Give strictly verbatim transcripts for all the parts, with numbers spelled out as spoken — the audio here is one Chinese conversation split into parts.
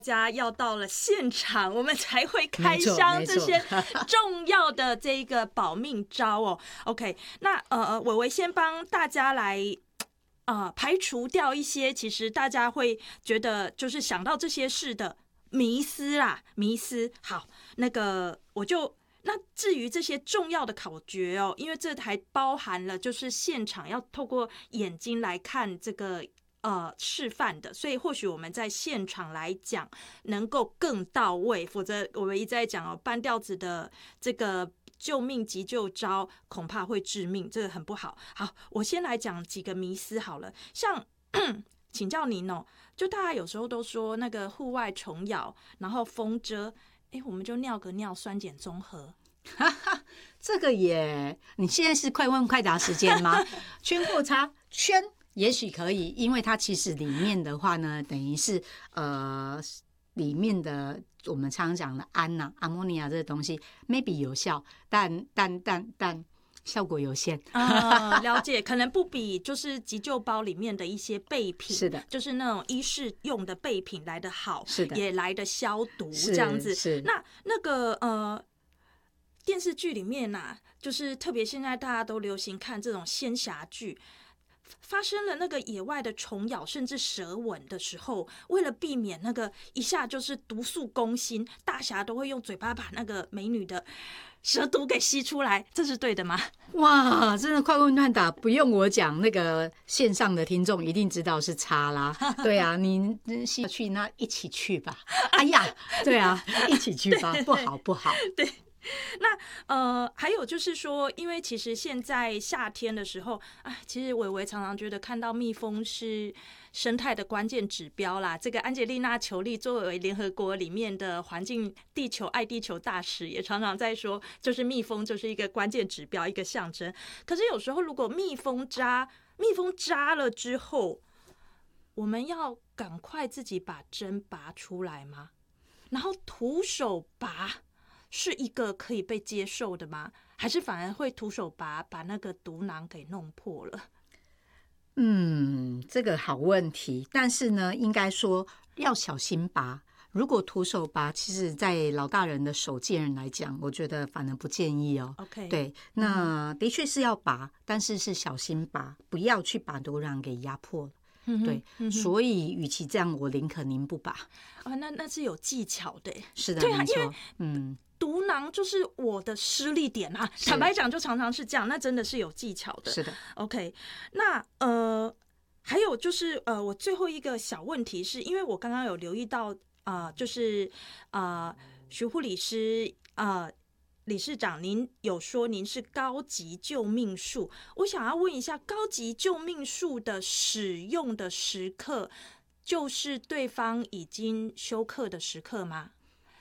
家要到了现场，我们才会开箱这些重要的这个保命招哦。OK， 那呃，伟伟先帮大家来呃排除掉一些其实大家会觉得就是想到这些事的迷思啦，迷思。好，那个我就。那至于这些重要的考诀哦，因为这还包含了就是现场要透过眼睛来看这个呃示范的，所以或许我们在现场来讲能够更到位，否则我们一直在讲哦，半吊子的这个救命急救招恐怕会致命，这个很不好。好，我先来讲几个迷思好了，像请教您哦，就大家有时候都说那个户外虫咬，然后风遮。哎，我们就尿个尿，酸碱中和。 这个也，你现在是快问快答时间吗？圈或叉，圈也许可以，因为它其实里面的话呢，等于是呃里面的我们常常讲的氨呐、阿莫尼亚这个东西 ，maybe 有效，但但但但。效果有限啊、呃，了解，可能不比就是急救包里面的一些备品， 是的， 就是那种医事用的备品来得好， 是的， 也来得消毒这样子。 是那那个呃，电视剧里面啊，就是特别现在大家都流行看这种仙侠剧。发生了那个野外的虫咬甚至蛇吻的时候，为了避免那个一下就是毒素攻心，大侠都会用嘴巴把那个美女的蛇毒给吸出来，这是对的吗？ 哇，真的快问快答，不用我讲，那个线上的听众一定知道是叉啦。对啊，你吸去那一起去吧。哎呀，对啊，一起去吧，不好不好。 对。那呃，还有就是说，因为其实现在夏天的时候，哎，其实伟伟常常觉得看到蜜蜂是生态的关键指标啦。这个安吉丽娜·裘丽作为联合国里面的环境、地球、爱地球大使，也常常在说，就是蜜蜂就是一个关键指标，一个象征。可是有时候，如果蜜蜂扎，蜜蜂扎了之后，我们要赶快自己把针拔出来吗？然后徒手拔。是一个可以被接受的吗？还是反而会徒手拔把那个毒囊给弄破了？ 嗯，这个好问题。但是呢，应该说要小心拔。如果徒手拔，其实在老大人的手贱人来讲，我觉得反而不建议哦。 OK， 对，那的确是要拔，但是是小心拔，不要去把毒囊给压破了。 嗯、 对、嗯，所以与其这样，我宁可您不拔。 啊，那那是有技巧的。 是的， 对啊， 没错， 因为嗯。 毒囊就是我的施力点啊，坦白讲就常常是这样，那真的是有技巧的。 是的 ，OK， 那呃，还有就是呃，我最后一个小问题是，因为我刚刚有留意到啊、呃，就是啊、呃，徐护理师啊、呃，理事长，您有说您是高级救命术，我想要问一下，高级救命术的使用的时刻，就是对方已经休克的时刻吗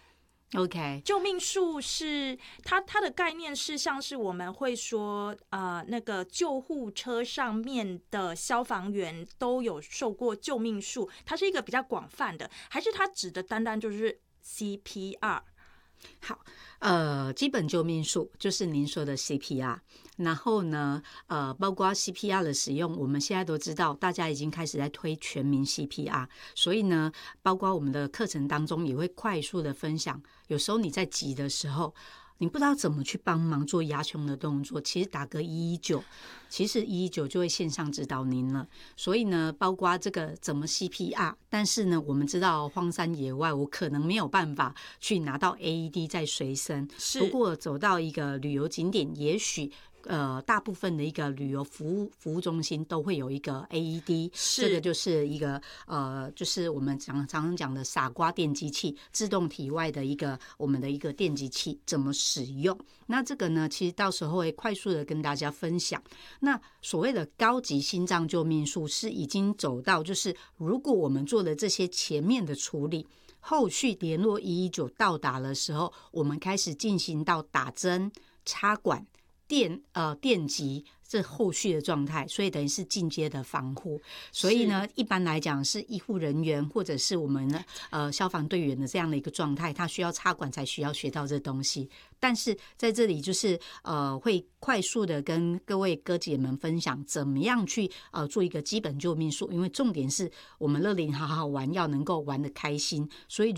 ？OK， 救命术是它它的概念是像是我们会说呃那个救护车上面的消防员都有受过救命术，它是一个比较广泛的，还是它指的单单就是 C P R？ 好，呃，基本救命术就是您说的 C P R， 然后呢，呃，包括 C P R 的使用，我们现在都知道，大家已经开始在推全民 C P R， 所以呢，包括我们的课程当中也会快速的分享，有时候你在急的时候，你不知道怎么去帮忙做压胸的动作，其实打个一一九，其实一一九就会线上指导您了。所以呢，包括这个怎么 C P R， 但是呢，我们知道荒山野外，我可能没有办法去拿到 A E D 在随身。不过走到一个旅游景点，也许。呃，大部分的一个旅游服务服务中心都会有一个 A E D， 这个就是一个呃，就是我们常常常讲的傻瓜电击器，自动体外的一个我们的一个电击器怎么使用？那这个呢，其实到时候会快速的跟大家分享。那所谓的高级心脏救命术是已经走到，就是如果我们做了这些前面的处理，后续联络一一九到达的时候，我们开始进行到打针、插管。电呃电击这后续的状态，所以等于是进阶的防护。所以呢，一般来讲是医护人员或者是我们的呃消防队员的这样的一个状态，他需要插管才需要学到这东西。但是在这里就是呃会快速的跟各位哥姐们分享怎么样去呃做一个基本救命术，因为重点是我们乐龄好好玩要能够玩得开心，所以